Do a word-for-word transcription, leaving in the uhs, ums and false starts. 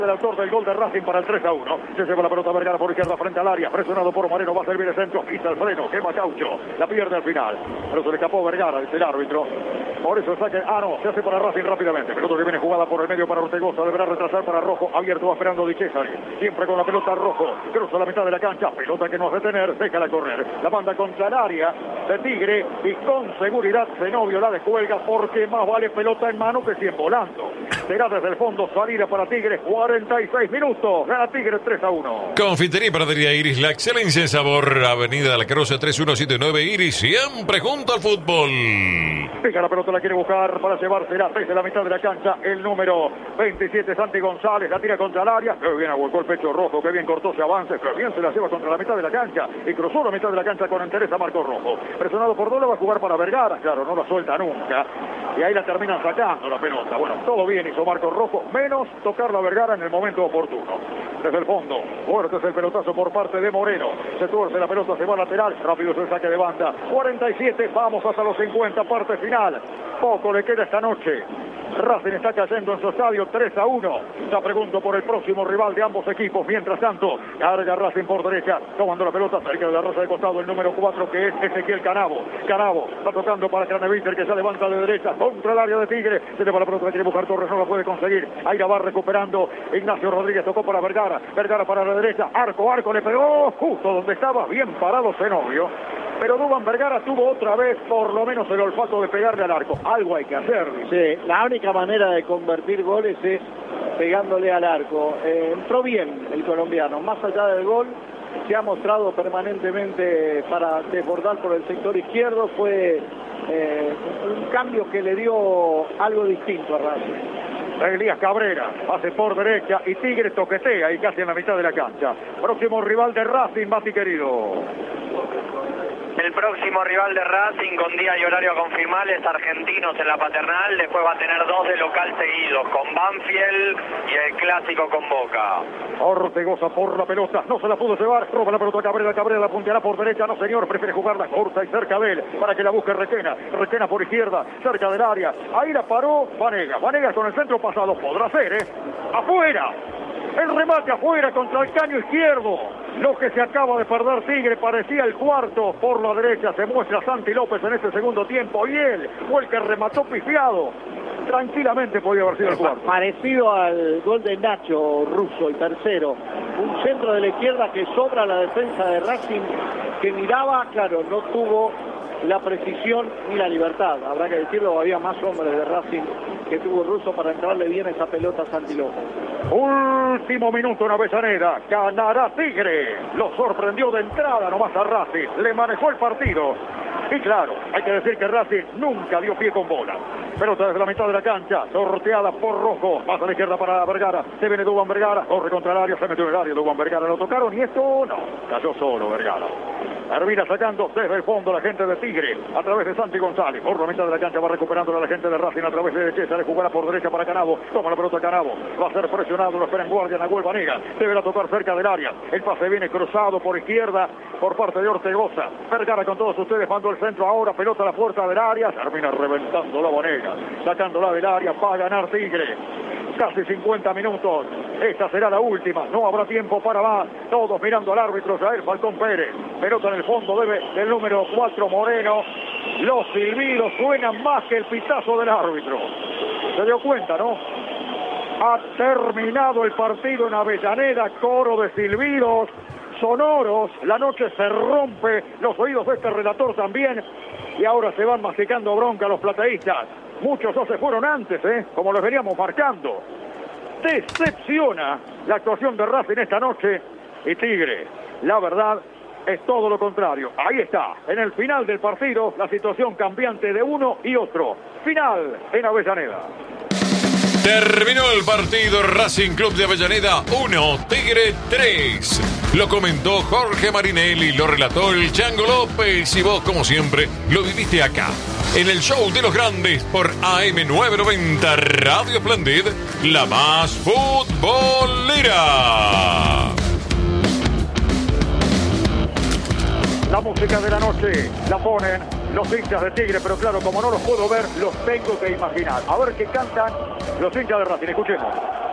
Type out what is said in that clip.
El autor del gol de Racing para el tres a uno. Se lleva la pelota Vergara por izquierda frente al área. Presionado por Moreno. Va a servir el centro. Pisa el freno. Quema Caucho. La pierde al final. Pero se le escapó Vergara, dice el árbitro. Por eso saque. Ah, no. Se hace para Racing rápidamente. Pelota que viene jugada por el medio para Ortegoza. Deberá retrasar para Rojo. Abierto va esperando Di Cesare. Siempre con la pelota Rojo. Cruza la mitad de la cancha. Pelota que no hace tener. Déjala correr. La manda contra el área de Tigre. Y con seguridad Zenobio la descuelga porque más vale pelota en mano que cien volando. Será desde el fondo salida para Tigre. cuarenta y seis minutos. Gana Tigre tres a uno. Confitería y Panadería Iris, la excelencia en sabor. Avenida La Carroza tres uno siete nueve. Iris, siempre junto al fútbol. Pica la pelota, la quiere buscar para llevársela desde la mitad de la cancha. El número veintisiete, Santi González, la tira contra el área. Qué bien ahuecó el pecho Rojo, qué bien cortó ese avance. Qué bien se la lleva contra la mitad de la cancha. Y cruzó la mitad de la cancha con entereza Marco Rojo. Presionado por Dola, va a jugar para Vergara. Claro, no la suelta nunca. Y ahí la terminan sacando la pelota. Bueno, todo bien hizo Marco Rojo, menos tocar la Vergara en el momento oportuno. Desde el fondo, fuerte es el pelotazo por parte de Moreno. Se tuerce la pelota, se va lateral. Rápido es el saque de banda. cuarenta y siete, vamos hasta los cincuenta, parte final. Poco le queda esta noche. Racing está cayendo en su estadio tres a uno. Ya pregunto por el próximo rival de ambos equipos. Mientras tanto, carga Racing por derecha, tomando la pelota cerca de la raza de costado, el número cuatro, que es Ezequiel Canavo. Canavo está tocando para Craneviter, que se levanta de derecha contra el área de Tigre. Se le va la pelota, la quiere buscar Torres, no la puede conseguir. Ahí la va recuperando Ignacio Rodríguez, tocó para Vergara. Vergara para la derecha, arco, arco, le pegó justo donde estaba, bien parado Zenobio. Pero Duván Vergara tuvo otra vez por lo menos el olfato de pegarle al arco. Algo hay que hacer. Sí, la única manera de convertir goles es pegándole al arco. Eh, entró bien el colombiano, más allá del gol, se ha mostrado permanentemente para desbordar por el sector izquierdo. Fue eh, un cambio que le dio algo distinto a Racing. Elías Cabrera hace por derecha y Tigre toquetea y casi en la mitad de la cancha. Próximo rival de Racing, Mati querido. El próximo rival de Racing con día y horario a confirmar es Argentinos en la Paternal. Después va a tener dos de local seguidos, con Banfield y el clásico con Boca. Ortegoza por la pelota, no se la pudo llevar, roba la pelota a Cabrera, Cabrera la punteará por derecha, no señor, prefiere jugarla corta y cerca de él, para que la busque Requena, Requena por izquierda, cerca del área, ahí la paró Vanegas, Vanegas con el centro pasado, podrá ser, ¿eh? ¡Afuera! El remate afuera contra el caño izquierdo. Lo que se acaba de perder Tigre parecía el cuarto. Por la derecha se muestra Santi López en este segundo tiempo. Y él fue el que remató pifiado. Tranquilamente podía haber sido el cuarto. Parecido al gol de Nacho Russo, el tercero. Un centro de la izquierda que sobra la defensa de Racing, que miraba, claro, no tuvo la precisión ni la libertad. Habrá que decirlo, había más hombres de Racing que tuvo Russo para entrarle bien esa pelota a Santi López. Último minuto en Avellaneda, ganará Tigre. Lo sorprendió de entrada nomás a Racing, le manejó el partido. Y claro, hay que decir que Racing nunca dio pie con bola. Pelota desde la mitad de la cancha, sorteada por Rojo, pasa a la izquierda para Vergara, se viene Duván Vergara, corre contra el área, se metió en el área, Duván Vergara lo tocaron y esto no, cayó solo Vergara. Termina sacando desde el fondo la gente de Tigre, a través de Santi González, por la mitad de la cancha va recuperando la gente de Racing a través de César, jugará por derecha para Canavo, toma la pelota Canavo, va a ser presionado, lo espera en guardia Nahuel Vanegas, deberá tocar cerca del área, el pase viene cruzado por izquierda, por parte de Ortegoza, Vergara con todos ustedes, mando el centro ahora, pelota a la puerta del área, termina reventando la Vanegas, sacándola del área, va a ganar Tigre. Casi cincuenta minutos, esta será la última, no habrá tiempo para más, todos mirando al árbitro Jair Falcón Pérez, pelota en el fondo debe del número cuatro Moreno, los silbidos suenan más que el pitazo del árbitro, se dio cuenta, ¿no? Ha terminado el partido en Avellaneda, coro de silbidos sonoros, la noche se rompe, los oídos de este relator también, y ahora se van masticando bronca los plateístas. Muchos no se fueron antes, ¿eh? Como los veníamos marcando. Decepciona la actuación de Racing esta noche. Y Tigre, la verdad, es todo lo contrario. Ahí está, en el final del partido, la situación cambiante de uno y otro. Final en Avellaneda. Terminó el partido, Racing Club de Avellaneda uno, Tigre tres. Lo comentó Jorge Marinelli, lo relató el Chango López y vos, como siempre, lo viviste acá, en el show de los grandes por A M novecientos noventa Radio Splendid, la más futbolera. La música de la noche la ponen los hinchas de Tigre, pero claro, como no los puedo ver, los tengo que imaginar. A ver qué cantan los hinchas de Racing, escuchemos.